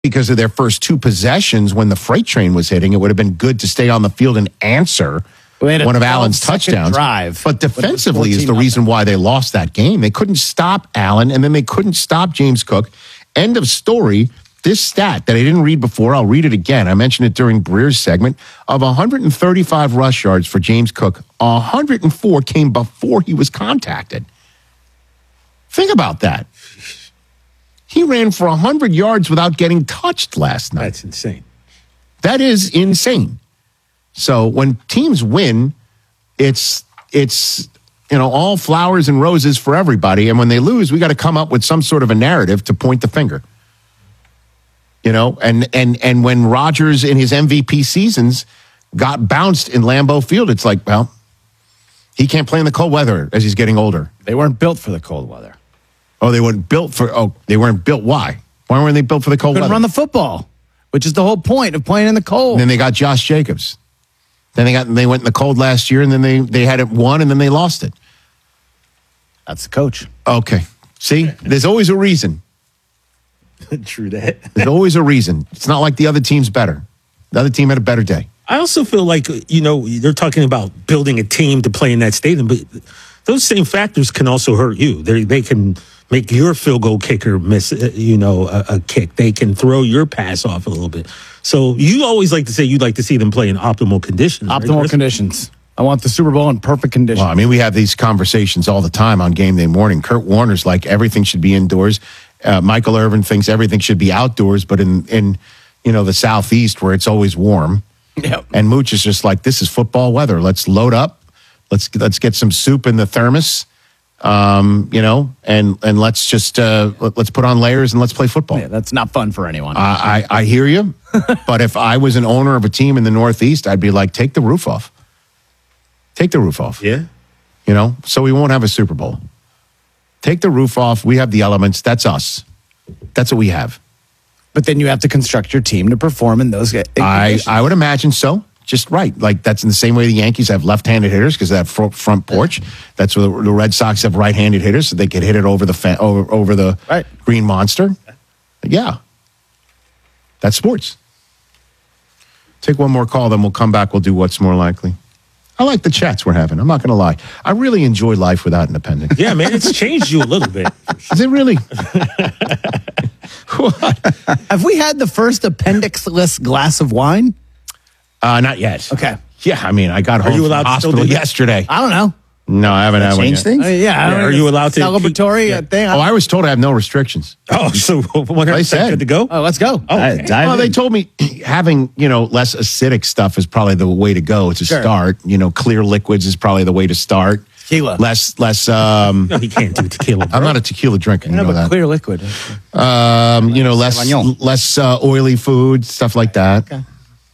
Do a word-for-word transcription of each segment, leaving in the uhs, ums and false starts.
because of their first two possessions when the freight train was hitting. It would have been good to stay on the field and answer one of Allen's touchdowns. Drive, but defensively is the reason why they lost that game. They couldn't stop Allen, and then they couldn't stop James Cook. End of story. This stat that I didn't read before, I'll read it again. I mentioned it during Breer's segment. Of one hundred thirty-five rush yards for James Cook, one hundred four came before he was contacted. Think about that. He ran for one hundred yards without getting touched last night. That's insane. That is insane. So when teams win, it's it's you know all flowers and roses for everybody. And when they lose, we got to come up with some sort of a narrative to point the finger. You know, and and and when Rodgers in his M V P seasons got bounced in Lambeau Field, it's like, well, he can't play in the cold weather as he's getting older. They weren't built for the cold weather. Oh, they weren't built for. Oh, they weren't built. Why? Why weren't they built for the cold Couldn't weather? run the football, which is the whole point of playing in the cold. And then they got Josh Jacobs. Then they got they went in the cold last year, and then they they had it won, and then they lost it. That's the coach. Okay, see, there's always a reason. True that. There's always a reason. It's not like the other team's better. The other team had a better day. I also feel like, you know, they're talking about building a team to play in that stadium, but those same factors can also hurt you. They they can make your field goal kicker miss, you know, a, a kick. They can throw your pass off a little bit. So you always like to say you'd like to see them play in optimal conditions. Optimal right, conditions. I want the Super Bowl in perfect conditions. Well, I mean, we have these conversations all the time on game day morning. Kurt Warner's like everything should be indoors. Uh, Michael Irvin thinks everything should be outdoors, but in, in you know, the Southeast where it's always warm. Yep. And Mooch is just like, this is football weather. Let's load up. Let's let's get some soup in the thermos, um, you know, and and let's just uh, let, let's put on layers and let's play football. Yeah, that's not fun for anyone. I, I I hear you, but if I was an owner of a team in the Northeast, I'd be like, take the roof off. Take the roof off. Yeah. You know, so we won't have a Super Bowl. Take the roof off. We have the elements. That's us. That's what we have. But then you have to construct your team to perform in those. I, I would imagine so. Just right. Like that's in the same way the Yankees have left-handed hitters because they have front, front porch. That's where the Red Sox have right-handed hitters so they could hit it over the fa- over, over the right. green monster. Yeah. That's sports. Take one more call, then we'll come back. We'll do what's more likely. I like the chats we're having. I'm not going to lie. I really enjoy life without an appendix. Yeah, man, it's changed you a little bit. Is it really? Have we had the first appendix-less glass of wine? Uh, not yet. Okay. Yeah, I mean, I got home you from the allowed to still hospital do that? yesterday. I don't know. No, I haven't had one Change yet. things? Uh, yeah. I don't Yeah, know. are you allowed to Celebratory keep- thing. Oh, I was told I have no restrictions. Oh, so one hundred I said. percent good to go? Oh, let's go. Oh, I- okay. dive Well, they in. told me having, you know, less acidic stuff is probably the way to go to Sure. start. You know, clear liquids is probably the way to start. Tequila. Less, less, um, No, he can't do tequila. Bro. I'm not a tequila drinker. You No, know but that. clear liquid. Um, you know, less, Sauvignon. less uh, oily food, stuff like that. Okay.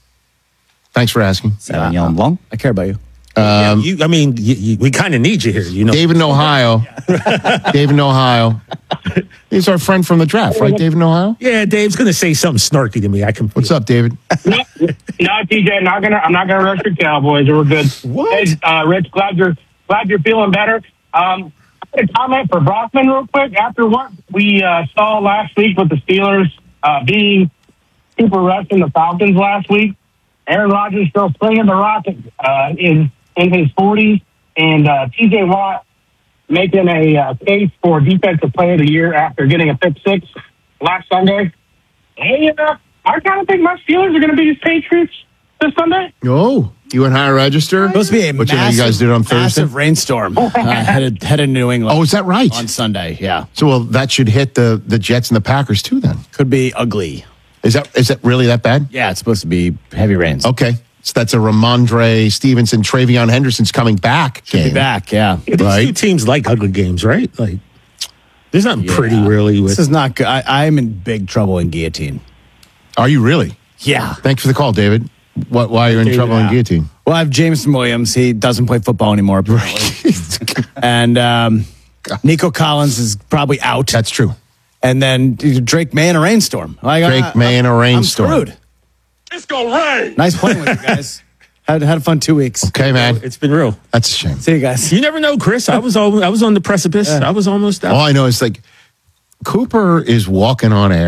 Thanks for asking. Sauvignon Blanc. I care about you. Yeah, you, I mean, you, you, we kind of need you here, you know. David in Ohio. David in Ohio. He's our friend from the draft, right? David in Ohio. Yeah, Dave's going to say something snarky to me. I can. What's up, David? no, no, T J, I'm not gonna. I'm not gonna rush your Cowboys. We're good. What? Hey, uh, Rich, glad you're glad you're feeling better. Um, I had a comment for Brockman real quick. After what we uh, saw last week with the Steelers uh, being super rushing the Falcons last week, Aaron Rodgers still slinging the rock uh, in in his forties, and uh, T J Watt making a uh, case for Defensive Player of the Year after getting a pick six last Sunday. Hey, uh, I kind of think my Steelers are going to be the Patriots this Sunday. Oh, you went higher register? Supposed to be a What you, know, massive, you guys did on Thursday? massive rainstorm uh, headed headed New England. Oh, is that right? On Sunday, yeah. So, well, that should hit the, the Jets and the Packers too. Then Could be ugly. is that is that really that bad? Yeah, it's supposed to be heavy rains. Okay, so that's a Ramondre Stevenson, Travion Henderson's coming back. Be game. back, yeah. Yeah, these Right. two teams like ugly games, right? Like, there's nothing Yeah. pretty really with. This is not good. I, I'm in big trouble in guillotine. Are you really? Yeah. Thanks for the call, David. What? Why you're in trouble in Yeah. guillotine? Well, I have Jameson Williams. He doesn't play football anymore, apparently. and um, Nico Collins is probably out. That's true. And then Drake May in a rainstorm. Like, Drake I- May in a rainstorm. I'm screwed. It's gonna rain. Nice playing with you guys. Had had a fun two weeks. Okay, man. It's been real. That's a shame. See you guys. You never know, Chris. I was all, I was on the precipice. I was almost out. All I know is like Cooper is walking on air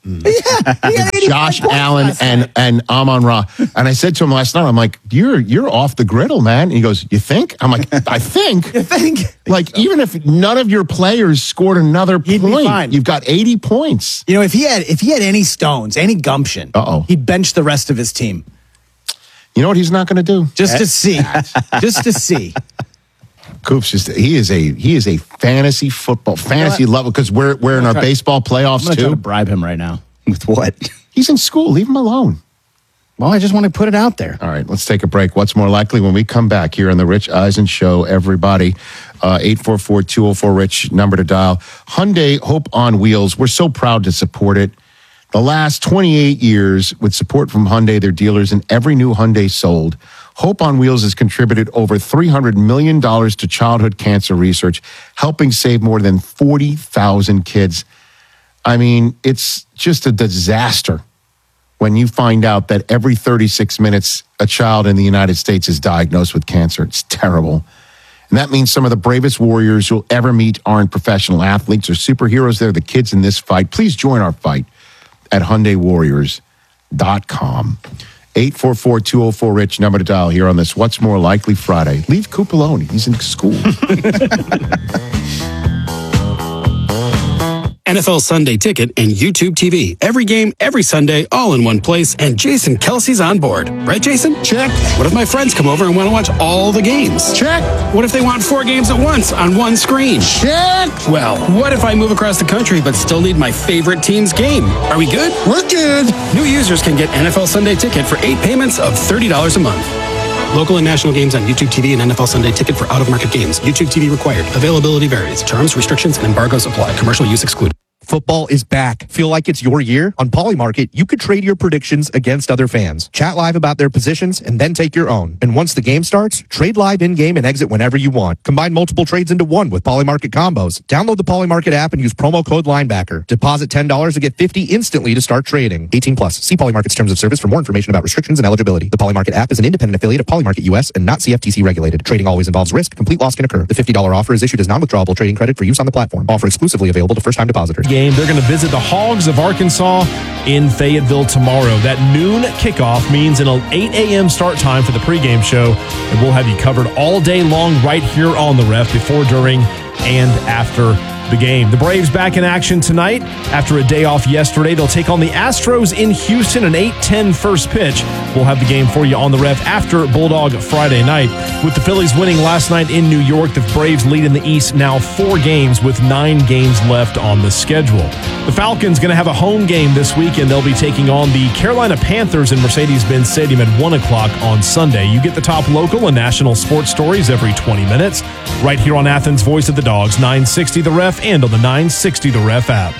Yeah, he had eighty-five Josh points Allen last and night. and Amon Ra. And I said to him last night, I'm like, you're you're off the griddle, man. And he goes, you think? I'm like, I think. You think? Like, even if none of your players scored another He'd be point, fine. you've got eighty points. You know, if he had if he had any stones, any gumption, Uh-oh. he'd bench the rest of his team You know what he's not going to do? just to see, just to see. Coops just he is a he is a fantasy football fantasy level because we're we're in our try- baseball I'm playoffs gonna try to too. bribe him right now. With what? He's in school. Leave him alone. Well, I just want to put it out there. All right, let's take a break. What's more likely when we come back here on the Rich Eisen Show, everybody? Uh, eight four four, two oh four, RICH, number to dial. Hyundai Hope on Wheels. We're so proud to support it. The last twenty-eight years with support from Hyundai, their dealers, and every new Hyundai sold, Hope on Wheels has contributed over three hundred million dollars to childhood cancer research, helping save more than forty thousand kids. I mean, it's just a disaster when you find out that every thirty-six minutes, a child in the United States is diagnosed with cancer. It's terrible. And that means some of the bravest warriors you'll ever meet aren't professional athletes or superheroes. They're the kids in this fight. Please join our fight at Hyundai Warriors dot com. eight four four, two oh four, RICH, number to dial here on this What's More Likely Friday. Leave Coop alone. He's in school. N F L Sunday Ticket and YouTube T V. Every game, every Sunday, all in one place. And Jason Kelsey's on board. Right, Jason? Check. What if my friends come over and want to watch all the games? Check. What if they want four games at once on one screen? Check. Well, what if I move across the country but still need my favorite team's game? Are we good? We're good. New users can get N F L Sunday Ticket for eight payments of thirty dollars a month. Local and national games on YouTube T V and N F L Sunday Ticket for out-of-market games. YouTube T V required. Availability varies. Terms, restrictions, and embargoes apply. Commercial use excluded. Football is back. Feel like it's your year? On Polymarket, you could trade your predictions against other fans. Chat live about their positions and then take your own. And once the game starts, trade live in-game and exit whenever you want. Combine multiple trades into one with Polymarket combos. Download the Polymarket app and use promo code Linebacker. Deposit ten dollars to get fifty dollars instantly to start trading. eighteen plus. See Polymarket's terms of service for more information about restrictions and eligibility. The Polymarket app is an independent affiliate of Polymarket U S and not C F T C regulated. Trading always involves risk. Complete loss can occur. The fifty dollars offer is issued as non-withdrawable trading credit for use on the platform. Offer exclusively available to first-time depositors. Game. They're going to visit the Hogs of Arkansas in Fayetteville tomorrow. That noon kickoff means an eight a.m. start time for the pregame show, and we'll have you covered all day long right here on the Ref before, during, and after the game. The Braves back in action tonight after a day off yesterday. They'll take on the Astros in Houston, an eight ten first pitch. We'll have the game for you on the Ref after Bulldog Friday night. With the Phillies winning last night in New York, the Braves lead in the East now four games with nine games left on the schedule. The Falcons going to have a home game this week, and they'll be taking on the Carolina Panthers in Mercedes-Benz Stadium at one o'clock on Sunday. You get the top local and national sports stories every twenty minutes right here on Athens' Voice of the Dogs, nine sixty The Ref, and on the nine sixty The Ref app.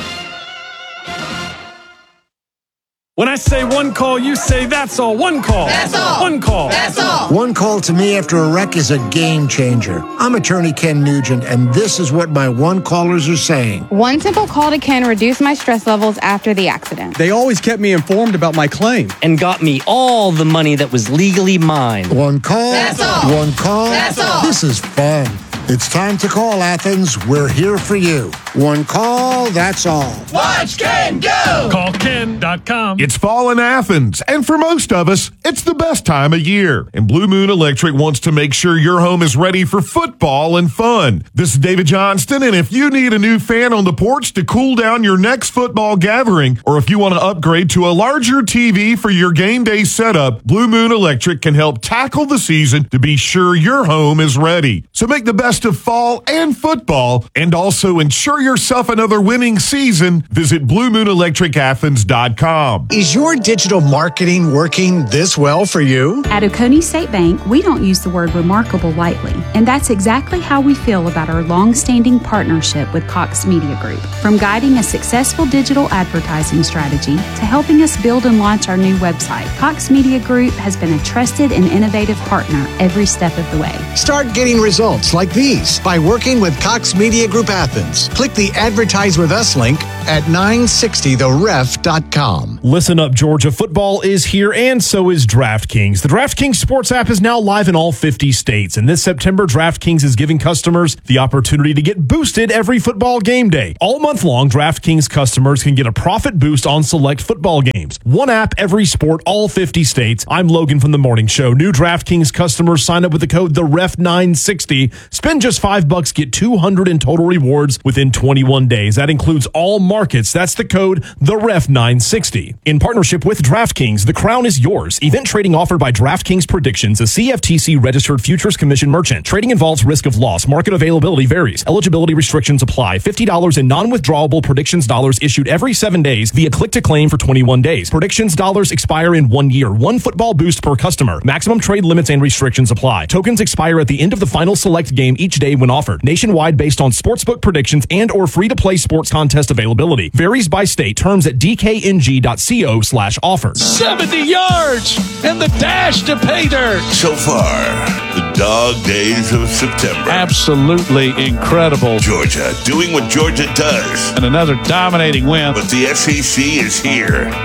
When I say one call, you say that's all. One call. That's all. One call. That's all. One call to me after a wreck is a game changer. I'm attorney Ken Nugent, and this is what my one callers are saying. One simple call to Ken reduced my stress levels after the accident. They always kept me informed about my claim and got me all the money that was legally mine. One call. That's all. One call. That's all. This is fun. It's time to call Athens. We're here for you. One call, that's all. Watch Ken go! Call Ken dot com. It's fall in Athens, and for most of us, it's the best time of year. And Blue Moon Electric wants to make sure your home is ready for football and fun. This is David Johnston, and if you need a new fan on the porch to cool down your next football gathering, or if you want to upgrade to a larger T V for your game day setup, Blue Moon Electric can help tackle the season to be sure your home is ready. So make the best of fall and football, and also ensure yourself another winning season. Visit blue moon electric athens dot com. Is your digital marketing working this well for you? At Oconee State Bank, we don't use the word remarkable lightly, and that's exactly how we feel about our long-standing partnership with Cox Media Group. From guiding a successful digital advertising strategy to helping us build and launch our new website, Cox Media Group has been a trusted and innovative partner every step of the way. Start getting results like these. fees by working with Cox Media Group Athens. Click the Advertise With Us link at nine sixty the ref dot com. Listen up, Georgia. Football is here, and so is DraftKings. The DraftKings Sports app is now live in all fifty states, and this September, DraftKings is giving customers the opportunity to get boosted every football game day. All month long, DraftKings customers can get a profit boost on select football games. One app, every sport, all fifty states. I'm Logan from The Morning Show. New DraftKings customers sign up with the code the ref nine sixty. Spend just five bucks, get two hundred in total rewards within twenty-one days. That includes all markets. That's the code the ref nine sixty. In partnership with DraftKings, the crown is yours. Event trading offered by DraftKings Predictions, a C F T C registered futures commission merchant. Trading involves risk of loss. Market availability varies. Eligibility restrictions apply. fifty dollars in non-withdrawable predictions dollars issued every seven days via click to claim for twenty-one days. Predictions dollars expire in one year. One football boost per customer. Maximum trade limits and restrictions apply. Tokens expire at the end of the final select game each day when offered. Nationwide based on sportsbook predictions and or free-to-play sports contest availability. Varies by state. Terms at d k n g dot co slash offer. seventy yards and the dash to pay dirt. So far, the dog days of September. Absolutely incredible. Georgia doing what Georgia does. And another dominating win. But the S E C is here.